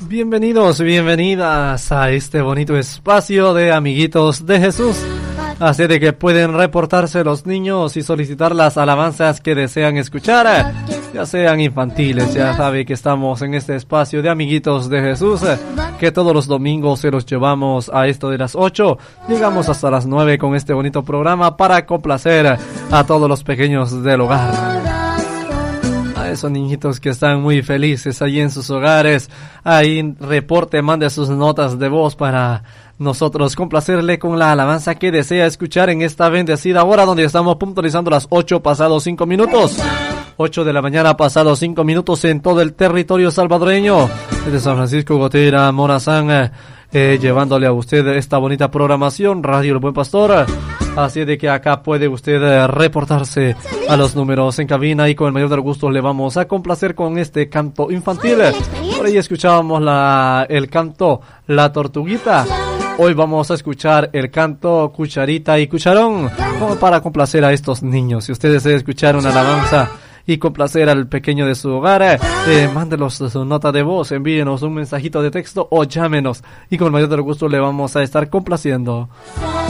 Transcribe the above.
Bienvenidos, bienvenidas a este bonito espacio de Amiguitos de Jesús. Así de que pueden reportarse los niños y solicitar las alabanzas que desean escuchar, ya sean infantiles. Ya sabe que estamos en este espacio de Amiguitos de Jesús, que todos los domingos se los llevamos a esto de las 8. Llegamos hasta las 9 con este bonito programa para complacer a todos los pequeños del hogar. Esos niñitos que están muy felices ahí en sus hogares, ahí reporte, mande sus notas de voz para nosotros complacerle con la alabanza que desea escuchar en esta bendecida hora donde estamos puntualizando las 8 pasados 5 minutos. 8 de la mañana pasados 5 minutos en todo el territorio salvadoreño. Desde San Francisco, Gotera, Morazán, llevándole a usted esta bonita programación, Radio El Buen Pastor. Así de que acá puede usted reportarse a los números en cabina y con el mayor de los gustos le vamos a complacer con este canto infantil. Por ahí escuchábamos el canto La Tortuguita. Hoy vamos a escuchar el canto Cucharita y Cucharón, como para complacer a estos niños. Si usted desea escuchar una alabanza y complacer al pequeño de su hogar, mándenos su nota de voz, envíenos un mensajito de texto o llámenos y con el mayor de los gustos le vamos a estar complaciendo.